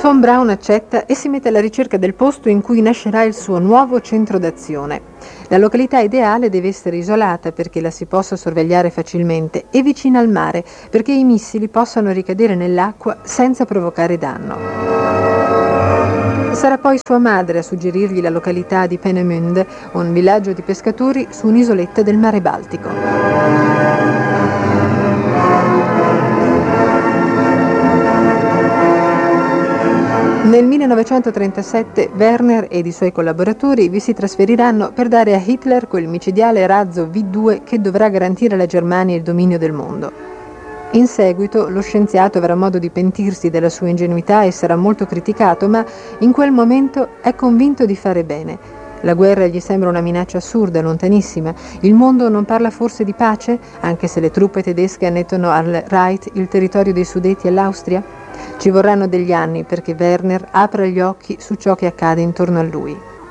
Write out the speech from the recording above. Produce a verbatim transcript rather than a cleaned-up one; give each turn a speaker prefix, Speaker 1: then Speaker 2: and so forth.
Speaker 1: Von Braun accetta e si mette alla ricerca del posto in cui nascerà il suo nuovo centro d'azione. La località ideale deve essere isolata perché la si possa sorvegliare facilmente e vicina al mare perché i missili possano ricadere nell'acqua senza provocare danno. Sarà poi sua madre a suggerirgli la località di Peenemünde, un villaggio di pescatori su un'isoletta del mare Baltico. Nel millenovecentotrentasette Werner ed i suoi collaboratori vi si trasferiranno per dare a Hitler quel micidiale razzo V due che dovrà garantire alla Germania il dominio del mondo. In seguito lo scienziato avrà modo di pentirsi della sua ingenuità e sarà molto criticato, ma in quel momento è convinto di fare bene. La guerra gli sembra una minaccia assurda, lontanissima. Il mondo non parla forse di pace, anche se le truppe tedesche annettono al Reich il territorio dei Sudeti e l'Austria? Ci vorranno degli anni perché Werner apra gli occhi su ciò che accade intorno a lui.